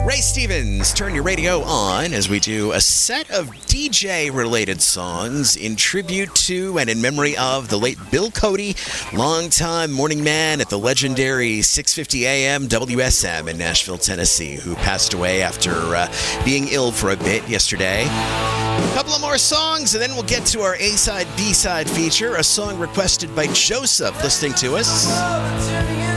Ray Stevens, turn your radio on as we do a set of DJ-related songs in tribute to and in memory of the late Bill Cody, longtime morning man at the legendary 650 AM WSM in Nashville, Tennessee, who passed away after being ill for a bit yesterday. A couple of more songs, and then we'll get to our A-side, B-side feature, a song requested by Joseph listening to us.